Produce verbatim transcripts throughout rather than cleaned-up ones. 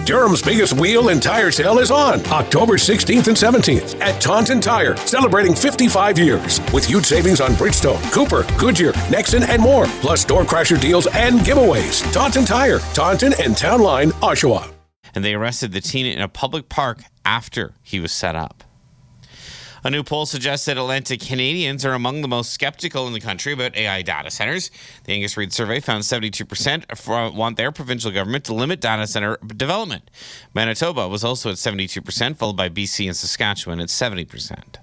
Durham's biggest wheel and tire sale is on October sixteenth and seventeenth at Taunton Tire, celebrating fifty-five years with huge savings on Bridgestone, Cooper, Goodyear, Nexon, and more, plus door crasher deals and giveaways. Taunton Tire, Taunton and Town Line, Oshawa. And they arrested the teen in a public park after he was set up. A new poll suggests that Atlantic Canadians are among the most skeptical in the country about A I data centers. The Angus Reid survey found seventy-two percent want their provincial government to limit data center development. Manitoba was also at seventy-two percent, followed by B C and Saskatchewan at seventy percent.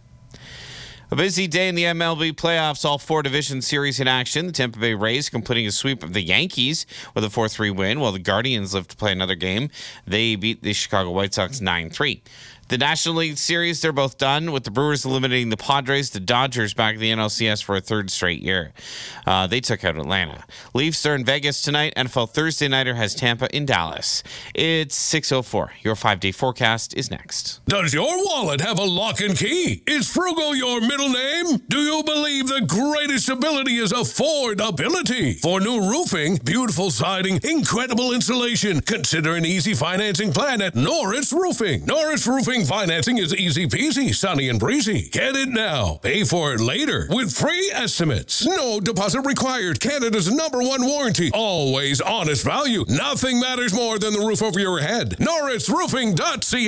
A busy day in the M L B playoffs, all four division series in action. The Tampa Bay Rays completing a sweep of the Yankees with a four three win, while the Guardians live to play another game. They beat the Chicago White Sox nine three. The National League Series, they're both done, with the Brewers eliminating the Padres. The Dodgers back in the N L C S for a third straight year. Uh, they took out Atlanta. Leafs are in Vegas tonight. N F L Thursday Nighter has Tampa in Dallas. It's six oh four. Your five-day forecast is next. Does your wallet have a lock and key? Is Frugal your middle name? Do you believe the greatest ability is affordability? For new roofing, beautiful siding, incredible insulation, consider an easy financing plan at Norris Roofing. Norris Roofing financing is easy peasy, sunny and breezy. Get it now. Pay for it later with free estimates. No deposit required. Canada's number one warranty. Always honest value. Nothing matters more than the roof over your head. Norris Roofing dot C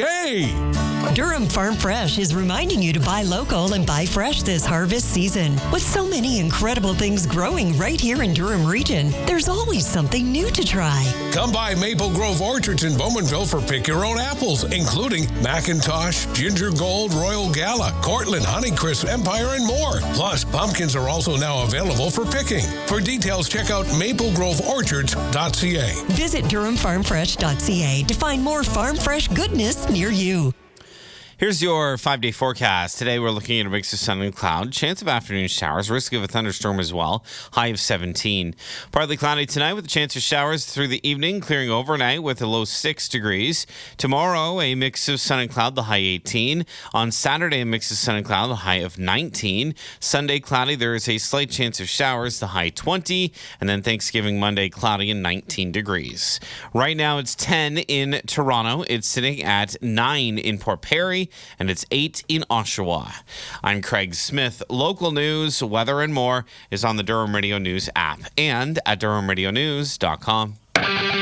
A. Durham Farm Fresh is reminding you to buy local and buy fresh this harvest season. With so many incredible things growing right here in Durham region, there's always something new to try. Come by Maple Grove Orchards in Bowmanville for pick your own apples, including Macintosh, Ginger Gold, Royal Gala, Cortland, Honeycrisp, Empire, and more. Plus, pumpkins are also now available for picking. For details, check out maple grove orchards dot C A. Visit durham farm fresh dot C A to find more farm fresh goodness near you. Here's your five-day forecast. Today we're looking at a mix of sun and cloud. Chance of afternoon showers. Risk of a thunderstorm as well. High of seventeen. Partly cloudy tonight with a chance of showers through the evening. Clearing overnight with a low six degrees. Tomorrow a mix of sun and cloud. The high eighteen. On Saturday a mix of sun and cloud. The high of nineteen. Sunday cloudy. There is a slight chance of showers. The high twenty. And then Thanksgiving Monday cloudy and nineteen degrees. Right now it's ten in Toronto. It's sitting at nine in Port Perry. And it's eight in Oshawa. I'm Craig Smith. Local news, weather, and more is on the Durham Radio News app and at durham radio news dot com. Good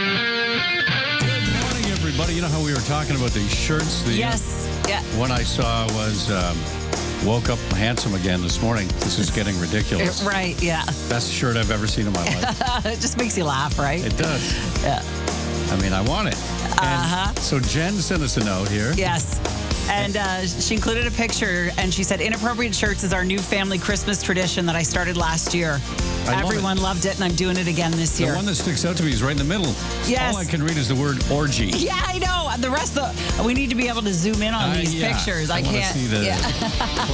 morning, everybody. You know how we were talking about these shirts? The, yes. Yeah. One I saw was um, woke up handsome again this morning. This is getting ridiculous. Right, yeah. Best shirt I've ever seen in my life. It just makes you laugh, right? It does. Yeah. I mean, I want it. Uh-huh. And so Jen sent us a note here. Yes. And uh, she included a picture, and she said, inappropriate shirts is our new family Christmas tradition that I started last year. I love Everyone it. loved it, and I'm doing it again this The year. one that sticks out to me is right in the middle. Yes. All I can read is the word orgy. Yeah, I know. The rest of the, we need to be able to zoom in on Uh, these yeah. pictures. I, I want can't. to see the yeah.